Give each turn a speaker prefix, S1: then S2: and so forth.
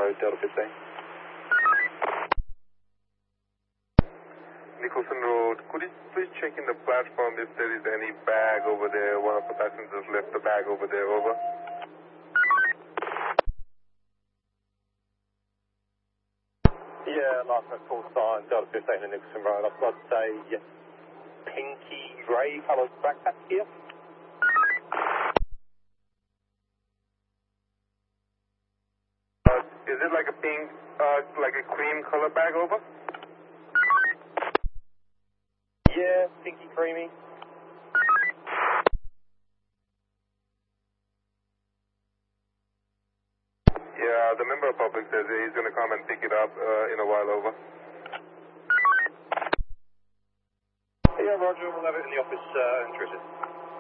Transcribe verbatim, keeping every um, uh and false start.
S1: Road, Delta fifteen.
S2: Nicholson Road, could you please check in the platform if there is any bag over there? One of the passengers left the bag over there, over.
S1: Yeah, last night call sign, Delta fifteen and Nicholson Road. I've got a pinky grey coloured backpack here.
S2: Uh, is it like a pink, uh, like a cream color bag, over?
S1: Yeah, pinky creamy.
S2: Yeah, the member of public says he's going to come and pick it up uh, in a while, over.
S1: Yeah, Roger, we'll have it in the office, uh, interested.